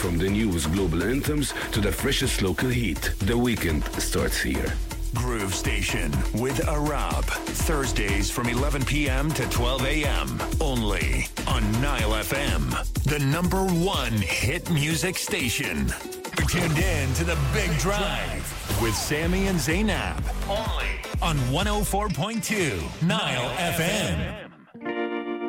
From the newest global anthems to the freshest local heat, the weekend starts here. Groove Station with Arab. Thursdays from 11 p.m. to 12 a.m. Only on Nile FM. The #1 hit music station. You're tuned in to The Big Drive with Sammy and Zainab. Only on 104.2 Nile FM.